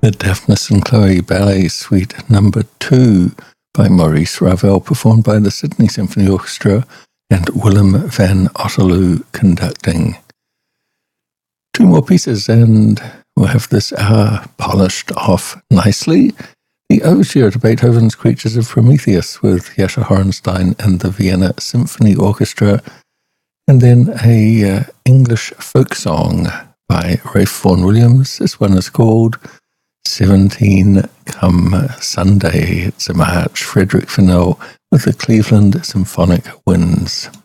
The Daphnis and Chloe Ballet Suite Number 2 by Maurice Ravel, performed by the Sydney Symphony Orchestra and Willem van Otterloo conducting. Two more pieces and we'll have this hour polished off nicely. The overture to Beethoven's Creatures of Prometheus with Jascha Horenstein and the Vienna Symphony Orchestra, and then a English folk song by Ralph Vaughan Williams. This one is called 17 Come Sunday. It's a march, Frederick Fennell with the Cleveland Symphonic Winds.